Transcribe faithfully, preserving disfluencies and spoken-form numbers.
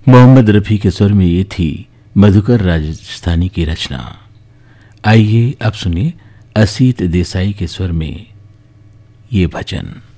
मोहम्मद रफ़ी के स्वर में ये थी मधुकर राजस्थानी की रचना। आइए अब सुनिए असीत देसाई के स्वर में ये भजन।